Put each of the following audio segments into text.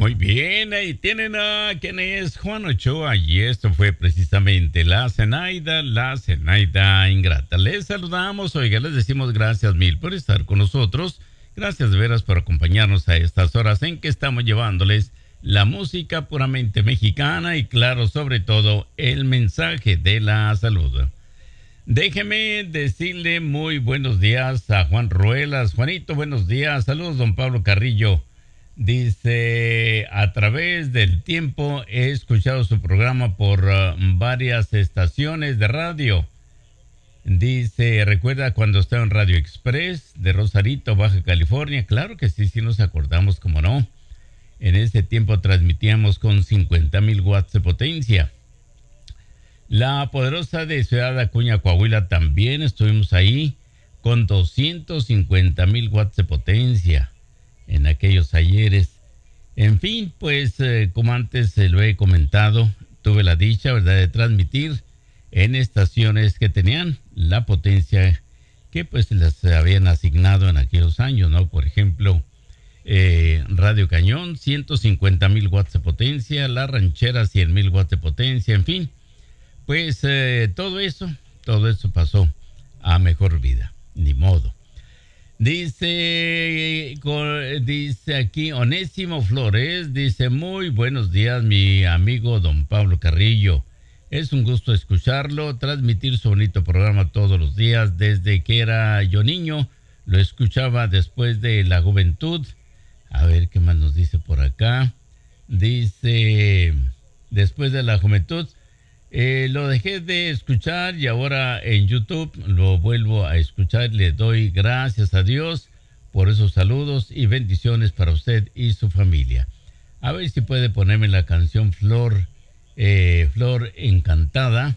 Muy bien, ahí tienen a quien es Juan Ochoa y esto fue precisamente la Zenaida Ingrata. Les saludamos, oiga, les decimos gracias mil por estar con nosotros. Gracias de veras por acompañarnos a estas horas en que estamos llevándoles la música puramente mexicana y claro, sobre todo, el mensaje de la salud. Déjeme decirle muy buenos días a Juan Ruelas. Juanito, buenos días. Saludos, don Pablo Carrillo. Dice, a través del tiempo he escuchado su programa por varias estaciones de radio. Dice, ¿recuerda cuando estaba en Radio Express de Rosarito, Baja California? Claro que sí, sí nos acordamos, cómo no. En ese tiempo transmitíamos con 50,000 watts de potencia. La poderosa de Ciudad Acuña, Coahuila, también estuvimos ahí con 250,000 watts de potencia en aquellos ayeres. En fin, pues como antes se lo he comentado, tuve la dicha, ¿verdad?, de transmitir en estaciones que tenían la potencia que pues les habían asignado en aquellos años, ¿no? Por ejemplo, Radio Cañón, 150,000 watts de potencia, La Ranchera, 100,000 watts de potencia, en fin, pues todo eso pasó a mejor vida, ni modo. Dice aquí Onésimo Flores, dice, muy buenos días mi amigo don Pablo Carrillo. Es un gusto escucharlo, transmitir su bonito programa todos los días. Desde que era yo niño, lo escuchaba después de la juventud. A ver, ¿qué más nos dice por acá? Dice, después de la juventud, lo dejé de escuchar y ahora en YouTube lo vuelvo a escuchar. Le doy gracias a Dios por esos saludos y bendiciones para usted y su familia. A ver si puede ponerme la canción Flor Encantada.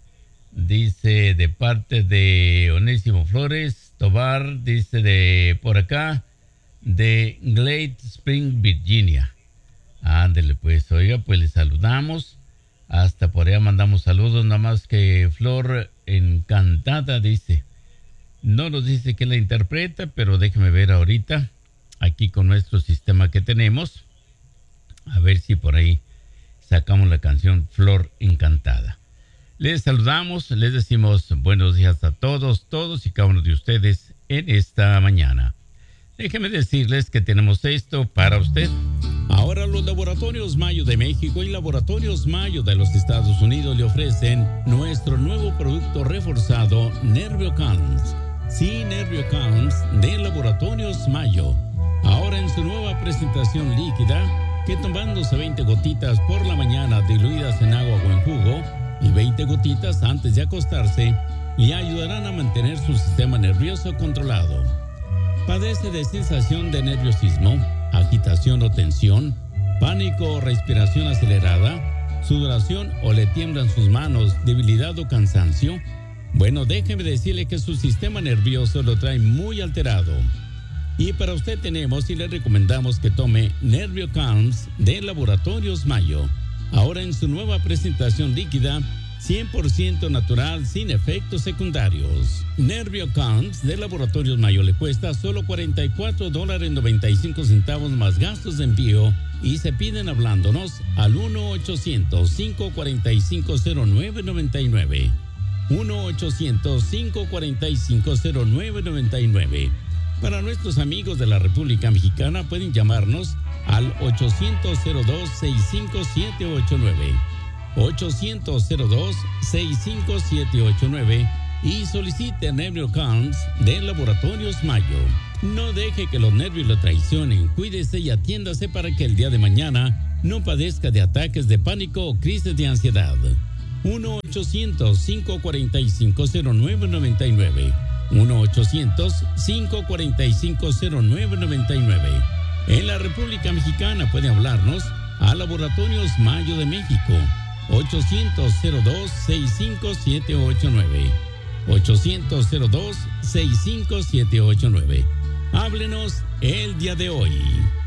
Dice de parte de Onésimo Flores Tobar, dice de por acá, de Glade Spring, Virginia. Ándele pues, oiga, pues le saludamos. Hasta por allá mandamos saludos, nada más que Flor Encantada dice. No nos dice que la interpreta, pero déjeme ver ahorita, aquí con nuestro sistema que tenemos, a ver si por ahí sacamos la canción Flor Encantada. Les saludamos, les decimos buenos días a todos y cada uno de ustedes en esta mañana. Déjenme decirles que tenemos esto para usted. Ahora los Laboratorios Mayo de México y Laboratorios Mayo de los Estados Unidos le ofrecen nuestro nuevo producto reforzado NervioCalms. Sí, NervioCalms de Laboratorios Mayo. Ahora en su nueva presentación líquida, que tomándose 20 gotitas por la mañana diluidas en agua o en jugo y 20 gotitas antes de acostarse, le ayudarán a mantener su sistema nervioso controlado. ¿Padece de sensación de nerviosismo, agitación o tensión, pánico o respiración acelerada, sudoración o le tiemblan sus manos, debilidad o cansancio? Bueno, déjeme decirle que su sistema nervioso lo trae muy alterado. Y para usted tenemos y le recomendamos que tome NervioCalms de Laboratorios Mayo. Ahora en su nueva presentación líquida, 100% natural, sin efectos secundarios. NervioCalms de Laboratorios Mayo le cuesta solo $44.95 más gastos de envío y se piden hablándonos al 1-800-545-0999. 1-800-545-0999. Para nuestros amigos de la República Mexicana pueden llamarnos al 800-02-65789. 800-02-65789 y solicite NervioCalms de Laboratorios Mayo. No deje que los nervios lo traicionen. Cuídese y atiéndase para que el día de mañana no padezca de ataques de pánico o crisis de ansiedad. 1-800-545-0999. 1-800-545-0999. En la República Mexicana puede hablarnos a Laboratorios Mayo de México. 800-02-65789. 800-02-65789. Háblenos el día de hoy.